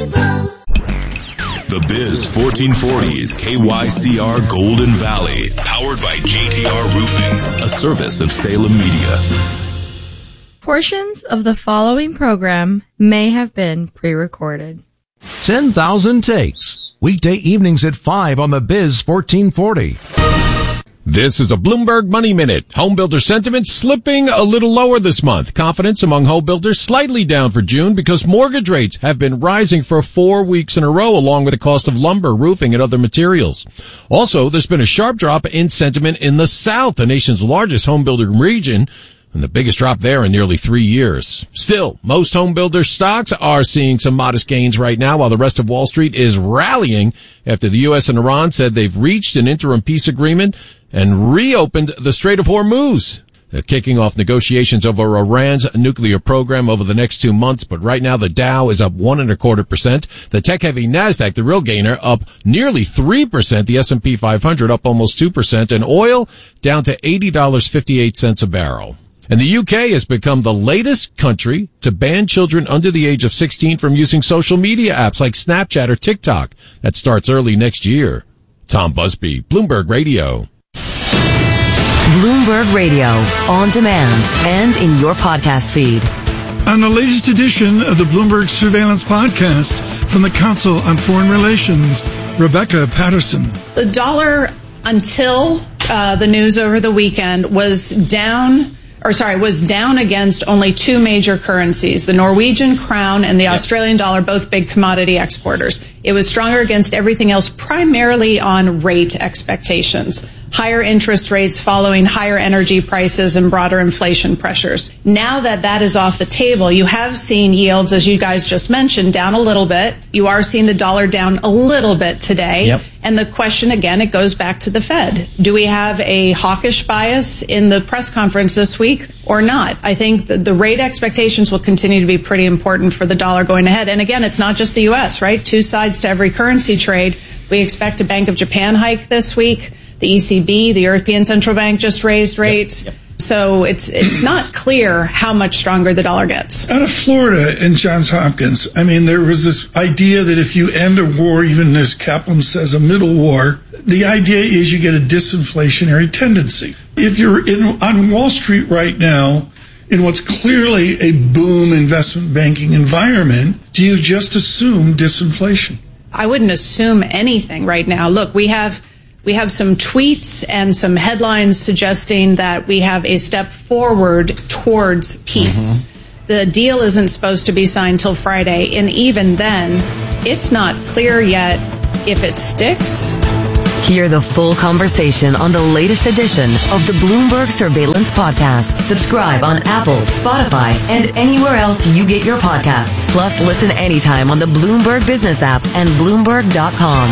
people. The Biz fourteen forty is K Y C R Golden Valley, powered by J T R Roofing, a service of Salem Media. Portions of the following program may have been pre-recorded. ten thousand Takes, weekday evenings at five on the Biz fourteen forty. This is a Bloomberg Money Minute. Home builder sentiment slipping a little lower this month. Confidence among home builders slightly down for June because mortgage rates have been rising for four weeks in a row, along with the cost of lumber, roofing, and other materials. Also, there's been a sharp drop in sentiment in the South, the nation's largest home building region, and the biggest drop there in nearly three years. Still, most home builder stocks are seeing some modest gains right now, while the rest of Wall Street is rallying after the U S and Iran said they've reached an interim peace agreement and reopened the Strait of Hormuz. They're kicking off negotiations over Iran's nuclear program over the next two months, but right now the Dow is up one and a quarter percent. The tech-heavy NASDAQ, the real gainer, up nearly three percent. The S and P five hundred up almost two percent, and oil down to eighty dollars and fifty-eight cents a barrel. And the U K has become the latest country to ban children under the age of sixteen from using social media apps like Snapchat or TikTok. That starts early next year. Tom Busby, Bloomberg Radio. Bloomberg Radio, on demand and in your podcast feed. On the latest edition of the Bloomberg Surveillance Podcast from the Council on Foreign Relations, Rebecca Patterson. The dollar, until uh, the news over the weekend, was down... or sorry, was down against only two major currencies, the Norwegian crown and the yep. Australian dollar, both big commodity exporters. It was stronger against everything else, primarily on rate expectations. higher interest rates following higher energy prices and broader inflation pressures. Now that that is off the table, you have seen yields, as you guys just mentioned, down a little bit. You are seeing the dollar down a little bit today. Yep. And the question, again, it goes back to the Fed. Do we have a hawkish bias in the press conference this week or not? I think that the rate expectations will continue to be pretty important for the dollar going ahead. And again, it's not just the U S, right? Two sides to every currency trade. We expect a Bank of Japan hike this week. The E C B, the European Central Bank, just raised rates. Yep, yep. So it's it's not clear how much stronger the dollar gets. Out of Florida and Johns Hopkins, I mean, there was this idea that if you end a war, even as Kaplan says, a middle war, the idea is you get a disinflationary tendency. If you're in on Wall Street right now, in what's clearly a boom investment banking environment, do you just assume disinflation? I wouldn't assume anything right now. Look, we have... We have some tweets and some headlines suggesting that we have a step forward towards peace. Mm-hmm. The deal isn't supposed to be signed till Friday, and even then, it's not clear yet if it sticks. Hear the full conversation on the latest edition of the Bloomberg Surveillance Podcast. Subscribe on Apple, Spotify, and anywhere else you get your podcasts. Plus, listen anytime on the Bloomberg Business app and Bloomberg dot com.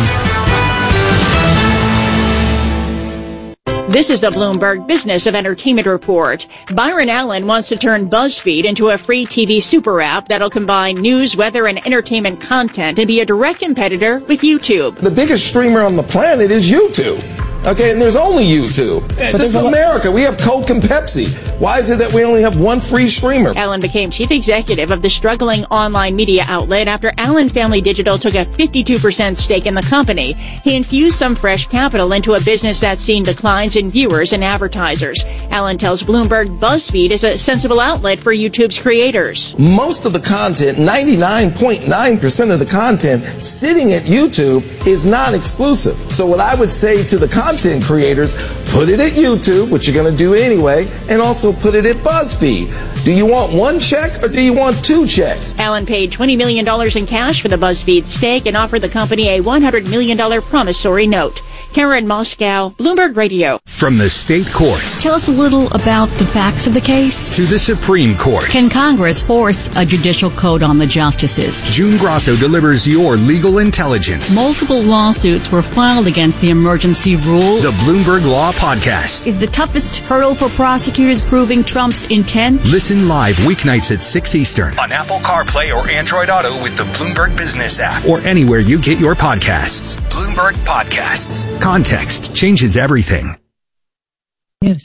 This is the Bloomberg Business of Entertainment Report. Byron Allen wants to turn BuzzFeed into a free T V super app that'll combine news, weather, and entertainment content and be a direct competitor with YouTube. The biggest streamer on the planet is YouTube. Okay, and there's only YouTube. But this is America. We have Coke and Pepsi. Why is it that we only have one free streamer? Allen became chief executive of the struggling online media outlet after Allen Family Digital took a fifty-two percent stake in the company. He infused some fresh capital into a business that's seen declines in viewers and advertisers. Allen tells Bloomberg BuzzFeed is a sensible outlet for YouTube's creators. Most of the content, ninety-nine point nine percent of the content sitting at YouTube is not exclusive. So what I would say to the content creators, put it at YouTube, which you're going to do anyway, and also put it at BuzzFeed. Do you want one check or do you want two checks? Allen paid twenty million dollars in cash for the BuzzFeed stake and offered the company a one hundred million dollars promissory note. Karen Moscow, Bloomberg Radio. From the state courts. Tell us a little about the facts of the case. To the Supreme Court. Can Congress force a judicial code on the justices? June Grasso delivers your legal intelligence. Multiple lawsuits were filed against the emergency rule. The Bloomberg Law Podcast. Is the toughest hurdle for prosecutors proving Trump's intent? Listen live weeknights at six Eastern on Apple CarPlay or Android Auto with the Bloomberg Business app or anywhere you get your podcasts. Bloomberg Podcasts. Context changes everything. Yes.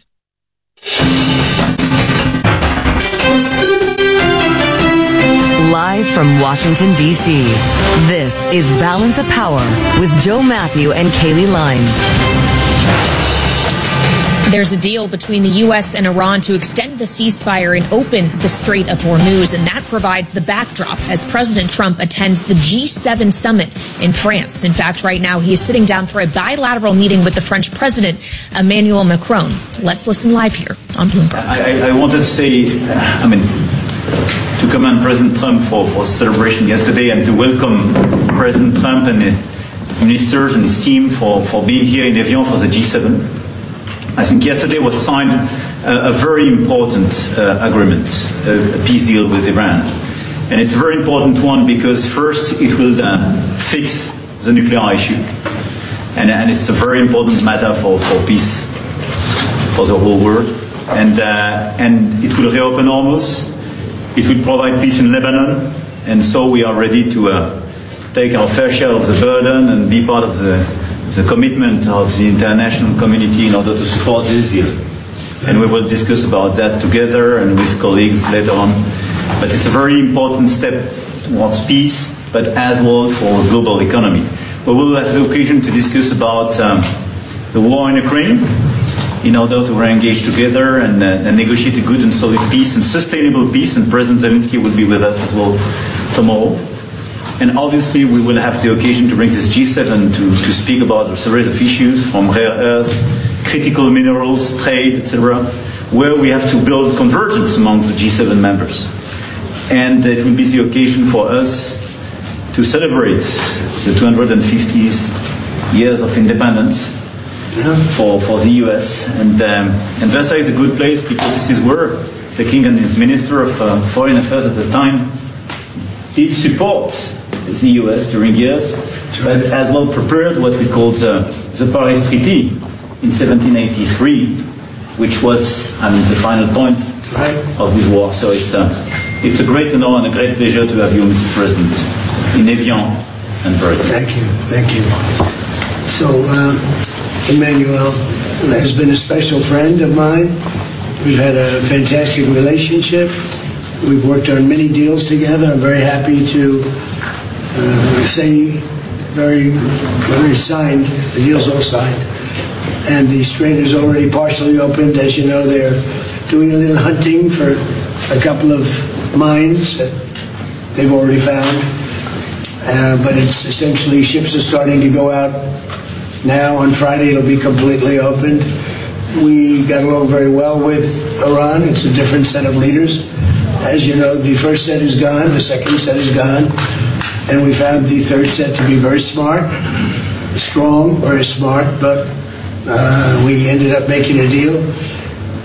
Live from Washington, D C, this is Balance of Power with Joe Matthew and Kaylee Lines. There's a deal between the U S and Iran to extend the ceasefire and open the Strait of Hormuz, and that provides the backdrop as President Trump attends the G seven summit in France. In fact, right now he is sitting down for a bilateral meeting with the French President, Emmanuel Macron. Let's listen live here on Bloomberg. I, I wanted to say, I mean, to commend President Trump for, for the celebration yesterday and to welcome President Trump and his ministers and his team for, for being here in Evian for the G seven. I think yesterday was signed a, a very important uh, agreement, a, a peace deal with Iran. And it's a very important one because first it will uh, fix the nuclear issue. And, and it's a very important matter for, for peace for the whole world. And, uh, and it will reopen Hormuz. It will provide peace in Lebanon. And so we are ready to uh, take our fair share of the burden and be part of the the commitment of the international community in order to support this deal. And we will discuss about that together and with colleagues later on. But it's a very important step towards peace, but as well for a global economy. We will have the occasion to discuss about um, the war in Ukraine in order to re-engage together and, uh, and negotiate a good and solid peace and sustainable peace. And President Zelensky will be with us as well tomorrow. And obviously, we will have the occasion to bring this G seven to, to speak about a series of issues from rare earths, critical minerals, trade, et cetera, where we have to build convergence among the G seven members. And it will be the occasion for us to celebrate the two hundred fiftieth years of independence for, for the U S. And, um, and Versailles is a good place because this is where the king and his minister of uh, foreign affairs at the time did support the U S during years, but as well prepared what we called the, the Paris Treaty in seventeen eighty-three, which was, I mean, the final point of this war. So it's a, it's a great honor and a great pleasure to have you, Mister President, in Evian and Paris. Thank you, thank you. So, uh, Emmanuel has been a special friend of mine. We've had a fantastic relationship. We've worked on many deals together. I'm very happy to uh, say very, very signed. The deal's all signed. And the Strait is already partially opened. As you know, they're doing a little hunting for a couple of mines that they've already found. Uh, but it's essentially, ships are starting to go out now. On Friday, it'll be completely opened. We got along very well with Iran. It's a different set of leaders. As you know, the first set is gone, the second set is gone, and we found the third set to be very smart, strong, very smart, but uh, we ended up making a deal.